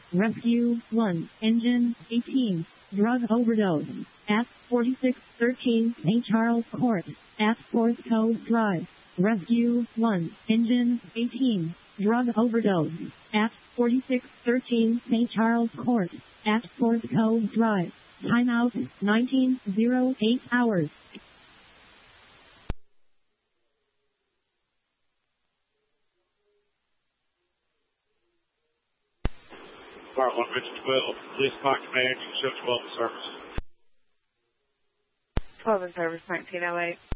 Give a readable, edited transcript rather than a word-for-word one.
Rescue 1, Engine 18, drug overdose, at 4613 St. Charles Court, at Fourth Cove Drive. Rescue 1, Engine 18, drug overdose, at 4613 St. Charles Court, at Fourth Cove Drive. Timeout 1908 hours. Part 1, Richard 12, Police Park Command, show 12 in service. 12 in service, 1908.